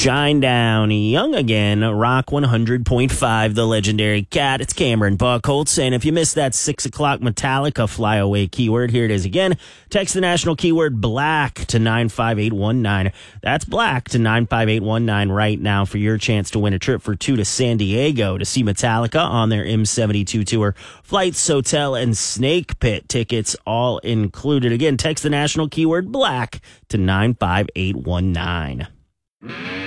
Shine Down, Young Again, Rock 100.5, the legendary Cat. It's Cameron Buckholtz saying if you missed that 6 o'clock Metallica flyaway keyword, here it is again. Text the national keyword black to 95819. That's black to 95819 right now for your chance to win a trip for two to San Diego to see Metallica on their M72 tour. Flights, hotel, and Snake Pit tickets all included. Again, text the national keyword black to 95819.